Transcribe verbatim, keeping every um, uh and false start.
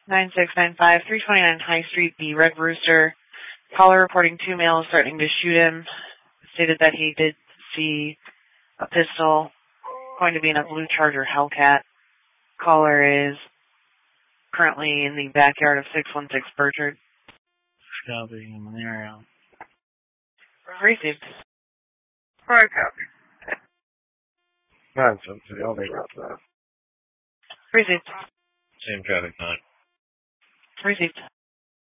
nine six nine five, three twenty-nine High Street, the Red Rooster. Caller reporting two males threatening to shoot him. Stated that he did see a pistol going to be in a blue Charger Hellcat. Caller is currently in the backyard of six one six Burchard. Copy in the area. Received. Five copy. Nine seven three, I'll make route to that. Received. Same traffic, nine. Received.